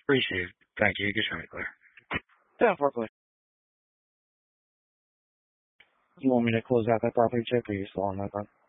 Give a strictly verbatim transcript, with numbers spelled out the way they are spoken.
Appreciate it. Thank you. You can show me clear. Yeah, forklift. You want me to close out that property check, or are you still on that front?